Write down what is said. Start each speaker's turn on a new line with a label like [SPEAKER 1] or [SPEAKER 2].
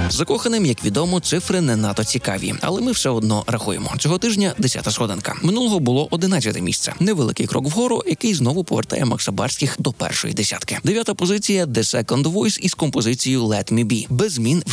[SPEAKER 1] Закоханим, як відомо, цифри не надто цікаві, але ми все одно рахуємо. Цього тижня 10-та сходинка. Минулого було 11-те місце. Невеликий крок вгору, який знову повертає Макса Барських до першої десятки. 9-та позиція – The Second Voice із композицією Let Me Be. Без змін